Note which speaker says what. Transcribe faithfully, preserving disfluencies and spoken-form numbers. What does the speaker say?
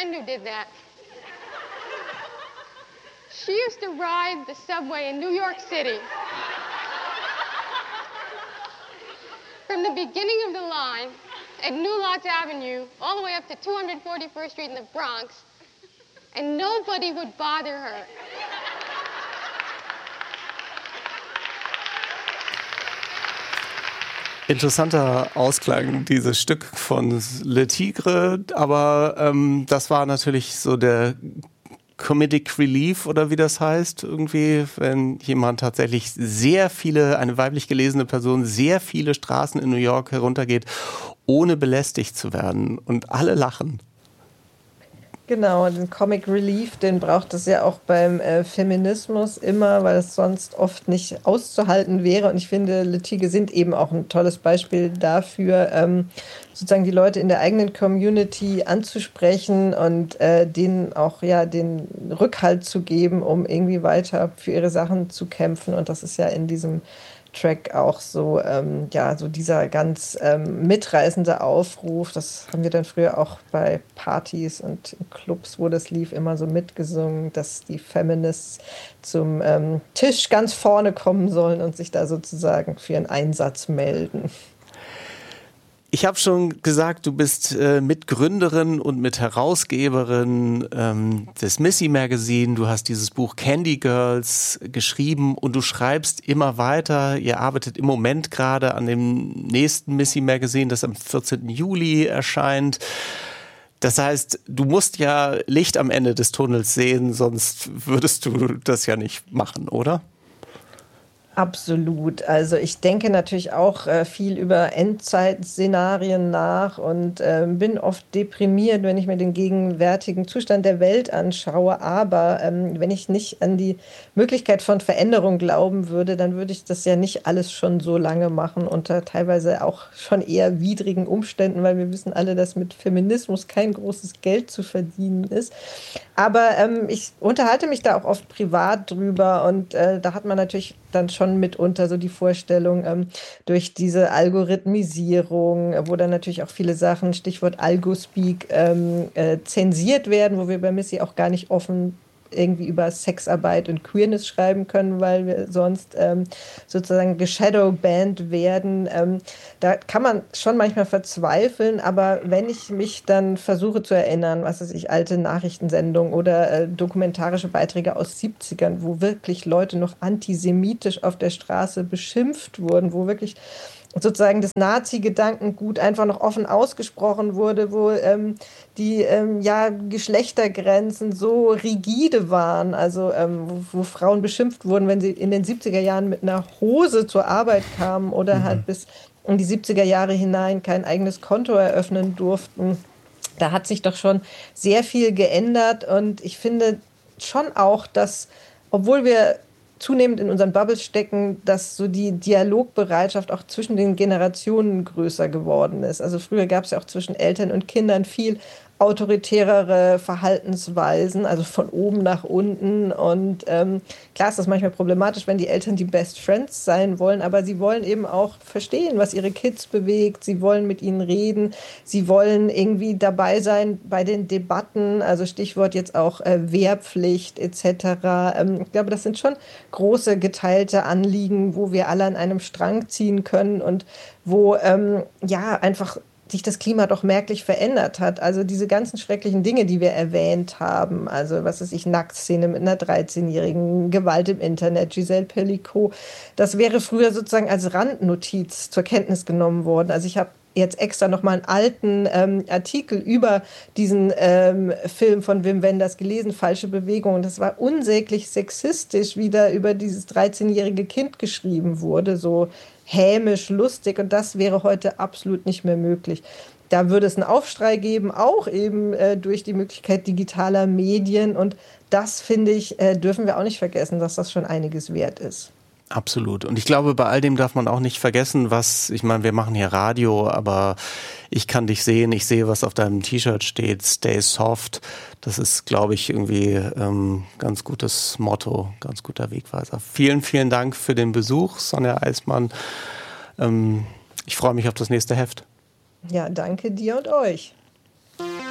Speaker 1: friend who did that. She used to ride the subway in New York City. From the beginning of the line at New Lots Avenue all the way up to two hundred forty-first Street in the Bronx, and nobody would bother her.
Speaker 2: Interessanter Ausklang, dieses Stück von Le Tigre, aber ähm, das war natürlich so der Comedic Relief oder wie das heißt, irgendwie, wenn jemand tatsächlich sehr viele, eine weiblich gelesene Person, sehr viele Straßen in New York heruntergeht, ohne belästigt zu werden und alle lachen.
Speaker 3: Genau, den Comic Relief, den braucht es ja auch beim äh, Feminismus immer, weil es sonst oft nicht auszuhalten wäre. Und ich finde, Le Tigre sind eben auch ein tolles Beispiel dafür, ähm, sozusagen die Leute in der eigenen Community anzusprechen und äh, denen auch ja den Rückhalt zu geben, um irgendwie weiter für ihre Sachen zu kämpfen. Und das ist ja in diesem Track auch so, ähm, ja, so dieser ganz ähm, mitreißende Aufruf. Das haben wir dann früher auch bei Partys und Clubs, wo das lief, immer so mitgesungen, dass die Feminists zum ähm, Tisch ganz vorne kommen sollen und sich da sozusagen für einen Einsatz melden.
Speaker 2: Ich habe schon gesagt, du bist äh, Mitgründerin und Mitherausgeberin ähm, des Missy Magazine. Du hast dieses Buch Candy Girls geschrieben und du schreibst immer weiter. Ihr arbeitet im Moment gerade an dem nächsten Missy Magazine, das am vierzehnten Juli erscheint. Das heißt, du musst ja Licht am Ende des Tunnels sehen, sonst würdest du das ja nicht machen, oder?
Speaker 3: Absolut. Also ich denke natürlich auch äh, viel über Endzeitszenarien nach und äh, bin oft deprimiert, wenn ich mir den gegenwärtigen Zustand der Welt anschaue. Aber ähm, wenn ich nicht an die Möglichkeit von Veränderung glauben würde, dann würde ich das ja nicht alles schon so lange machen, unter teilweise auch schon eher widrigen Umständen, weil wir wissen alle, dass mit Feminismus kein großes Geld zu verdienen ist. Aber ähm, ich unterhalte mich da auch oft privat drüber und äh, da hat man natürlich dann schon mitunter so die Vorstellung, ähm, durch diese Algorithmisierung, wo dann natürlich auch viele Sachen, Stichwort Algospeak, ähm, äh, zensiert werden, wo wir bei Missy auch gar nicht offen irgendwie über Sexarbeit und Queerness schreiben können, weil wir sonst ähm, sozusagen geshadowbanned werden. Ähm, da kann man schon manchmal verzweifeln, aber wenn ich mich dann versuche zu erinnern, was weiß ich, alte Nachrichtensendungen oder äh, dokumentarische Beiträge aus siebzigern, wo wirklich Leute noch antisemitisch auf der Straße beschimpft wurden, wo wirklich sozusagen das Nazi-Gedankengut einfach noch offen ausgesprochen wurde, wo ähm, die ähm, ja, Geschlechtergrenzen so rigide waren, also ähm, wo, wo Frauen beschimpft wurden, wenn sie in den siebziger Jahren mit einer Hose zur Arbeit kamen oder mhm. halt bis in die siebziger Jahre hinein kein eigenes Konto eröffnen durften. Da hat sich doch schon sehr viel geändert und ich finde schon auch, dass, obwohl wir zunehmend in unseren Bubbles stecken, dass so die Dialogbereitschaft auch zwischen den Generationen größer geworden ist. Also früher gab es ja auch zwischen Eltern und Kindern viel autoritärere Verhaltensweisen, also von oben nach unten. Und ähm, klar ist das manchmal problematisch, wenn die Eltern die Best Friends sein wollen, aber sie wollen eben auch verstehen, was ihre Kids bewegt. Sie wollen mit ihnen reden. Sie wollen irgendwie dabei sein bei den Debatten, also Stichwort jetzt auch äh, Wehrpflicht et cetera. Ähm, ich glaube, das sind schon große geteilte Anliegen, wo wir alle an einem Strang ziehen können und wo ähm, ja einfach sich das Klima doch merklich verändert hat. Also diese ganzen schrecklichen Dinge, die wir erwähnt haben, also was weiß ich, Nacktszene mit einer dreizehnjährigen, Gewalt im Internet, Giselle Pelicot, das wäre früher sozusagen als Randnotiz zur Kenntnis genommen worden. Also ich habe jetzt extra nochmal einen alten ähm, Artikel über diesen ähm, Film von Wim Wenders gelesen, Falsche Bewegung. Und das war unsäglich sexistisch, wie da über dieses dreizehnjährige Kind geschrieben wurde, so hämisch, lustig. Und das wäre heute absolut nicht mehr möglich. Da würde es einen Aufschrei geben, auch eben äh, durch die Möglichkeit digitaler Medien. Und das, finde ich, äh, dürfen wir auch nicht vergessen, dass das schon einiges wert ist.
Speaker 2: Absolut. Und ich glaube, bei all dem darf man auch nicht vergessen, was, ich meine, wir machen hier Radio, aber ich kann dich sehen, ich sehe, was auf deinem T-Shirt steht, Stay Soft. Das ist, glaube ich, irgendwie ähm, ganz gutes Motto, ganz guter Wegweiser. Vielen, vielen Dank für den Besuch, Sonja Eismann. Ähm, ich freue mich auf das nächste Heft.
Speaker 3: Ja, danke dir und euch.